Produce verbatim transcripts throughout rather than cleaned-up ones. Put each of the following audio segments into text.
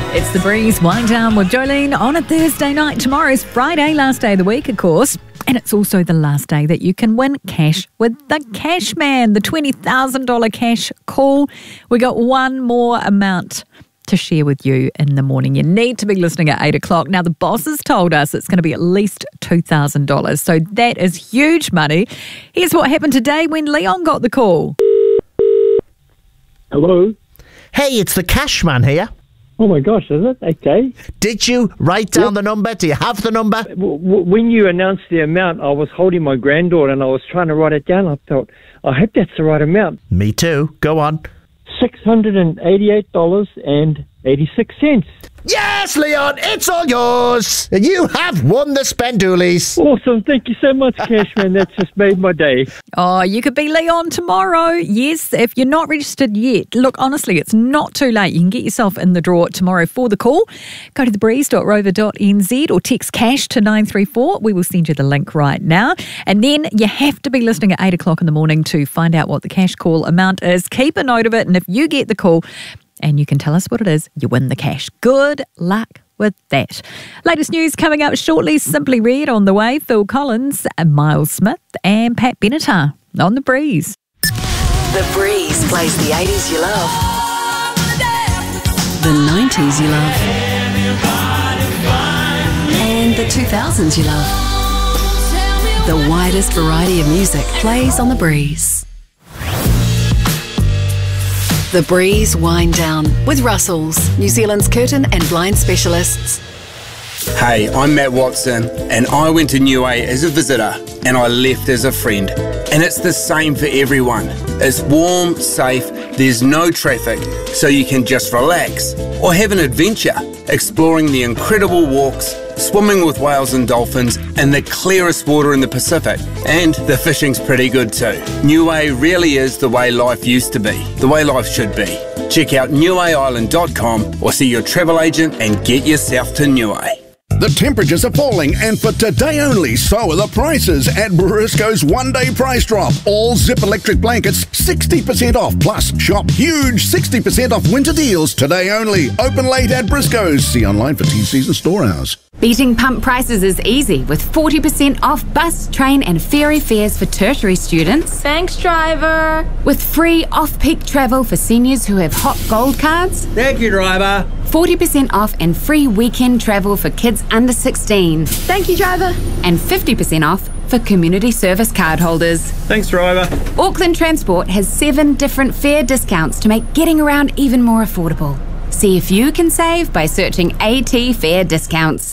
It's The Breeze Wind Down with Jolene on a Thursday night. Tomorrow's Friday, last day of the week, of course. And it's also the last day that you can win cash with the Cash Man, the twenty thousand dollars cash call. We got one more amount to share with you in the morning. You need to be listening at eight o'clock. Now, the boss has told us it's going to be at least two thousand dollars. So that is huge money. Here's what happened today when Leon got the call. Hello? Hey, it's the Cash Man here. Oh my gosh, is it? Okay. Did you write down Yep. the number? Do you have the number? W- w- when you announced the amount, I was holding my granddaughter and I was trying to write it down. I thought, I hope that's the right amount. Me too. Go on. six hundred eighty-eight dollars and eighty-six cents. Yes, Leon, it's all yours. You have won the Spendoolies. Awesome. Thank you so much, Cashman. That's just made my day. Oh, you could be Leon tomorrow. Yes, if you're not registered yet. Look, honestly, it's not too late. You can get yourself in the draw tomorrow for the call. Go to the breeze dot rover dot n z or text cash to nine three four. We will send you the link right now. And then you have to be listening at eight o'clock in the morning to find out what the cash call amount is. Keep a note of it. And if you get the call and you can tell us what it is, you win the cash. Good luck with that. Latest news coming up shortly. Simply Red on the way. Phil Collins, Miles Smith and Pat Benatar on The Breeze. The Breeze plays the eighties you love, the nineties you love, and the two thousands you love. The widest variety of music plays on The Breeze. The Breeze Wind Down with Russell's, New Zealand's curtain and blind specialists. Hey, I'm Matt Watson, and I went to New A as a visitor, and I left as a friend. And it's the same for everyone. It's warm, safe, there's no traffic, so you can just relax or have an adventure, exploring the incredible walks, swimming with whales and dolphins, and the clearest water in the Pacific. And the fishing's pretty good too. New A really is the way life used to be, the way life should be. Check out new a island dot com or see your travel agent and get yourself to New A. The temperatures are falling, and for today only, so are the prices at Briscoe's one-day price drop. All Zip electric blankets, sixty percent off. Plus, shop huge sixty percent off winter deals today only. Open late at Briscoe's. See online for T Cs and store hours. Beating pump prices is easy with forty percent off bus, train and ferry fares for tertiary students. Thanks, driver. With free off-peak travel for seniors who have hot gold cards. Thank you, driver. forty percent off and free weekend travel for kids under sixteen. Thank you, driver. And fifty percent off for community service card holders. Thanks, driver. Auckland Transport has seven different fare discounts to make getting around even more affordable. See if you can save by searching AT Fare Discounts.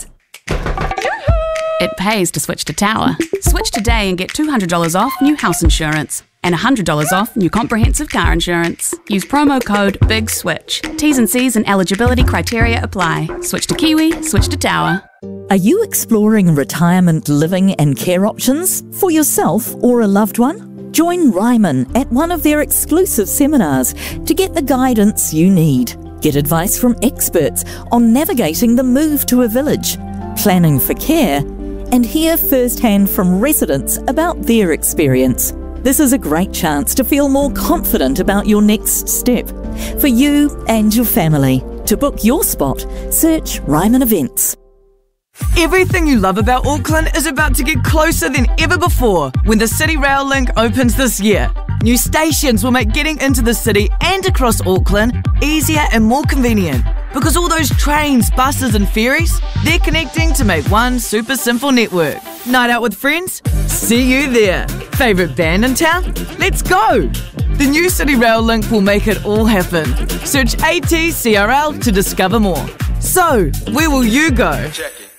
It pays to switch to Tower. Switch today and get two hundred dollars off new house insurance and one hundred dollars off new comprehensive car insurance. Use promo code BIGSWITCH. T's and C's and eligibility criteria apply. Switch to Kiwi, switch to Tower. Are you exploring retirement living and care options for yourself or a loved one? Join Ryman at one of their exclusive seminars to get the guidance you need. Get advice from experts on navigating the move to a village, planning for care, and hear firsthand from residents about their experience. This is a great chance to feel more confident about your next step for you and your family. To book your spot, search Ryman Events. Everything you love about Auckland is about to get closer than ever before when the City Rail Link opens this year. New stations will make getting into the city and across Auckland easier and more convenient. Because all those trains, buses and ferries, they're connecting to make one super simple network. Night out with friends? See you there. Favourite band in town? Let's go! The new City Rail Link will make it all happen. Search A T C R L to discover more. So, where will you go?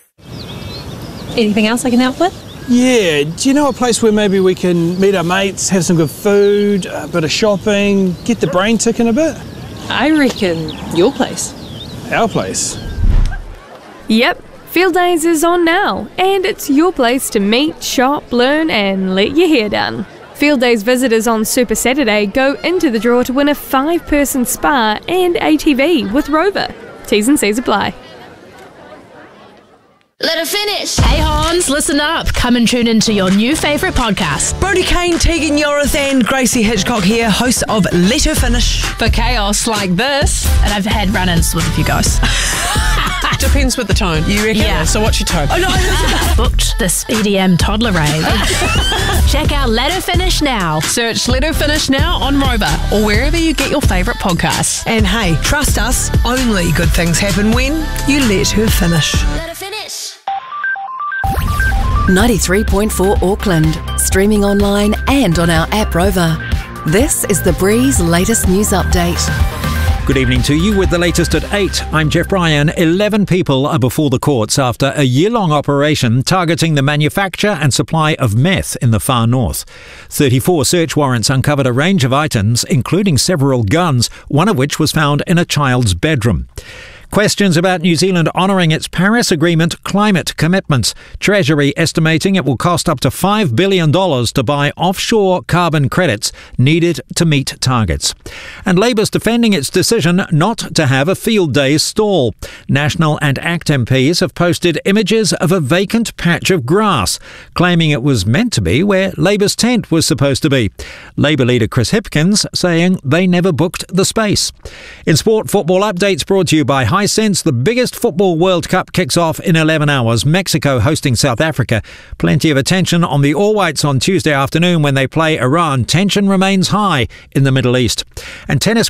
Anything else I can help with? Yeah, do you know a place where maybe we can meet our mates, have some good food, a bit of shopping, get the brain ticking a bit? I reckon your place. Our place? Yep, Field Days is on now, and it's your place to meet, shop, learn and let your hair down. Field Days visitors on Super Saturday go into the draw to win a five-person spa and A T V with Rover. T's and C's apply. Let her finish. Hey Hans, listen up. Come and tune into your new favourite podcast. Brody Kane, Tegan Yorath and Gracie Hitchcock here, hosts of Let Her Finish. For chaos like this, and I've had run-ins with a few guys. Depends with the tone, you reckon? Yeah. So what's your tone? Oh no, I booked this E D M toddler rave. Check out Let Her Finish now. Search Let Her Finish now on Rover or wherever you get your favourite podcasts. And hey, trust us, only good things happen when you let her finish. Let her finish. ninety-three point four Auckland, streaming online and on our app Rover. This is The Breeze latest news update. Good evening to you with the latest at eight. I'm Jeff Bryan. eleven people are before the courts after a year-long operation targeting the manufacture and supply of meth in the far north. thirty-four search warrants uncovered a range of items, including several guns, one of which was found in a child's bedroom. Questions about New Zealand honouring its Paris Agreement climate commitments. Treasury estimating it will cost up to five billion dollars to buy offshore carbon credits needed to meet targets. And Labour's defending its decision not to have a field day stall. National and ACT M Ps have posted images of a vacant patch of grass, claiming it was meant to be where Labour's tent was supposed to be. Labour leader Chris Hipkins saying they never booked the space. In sport, football updates brought to you by Hisense. The biggest football World Cup kicks off in eleven hours. Mexico hosting South Africa. Plenty of attention on the All Whites on Tuesday afternoon when they play Iran. Tension remains high in the Middle East. And tennis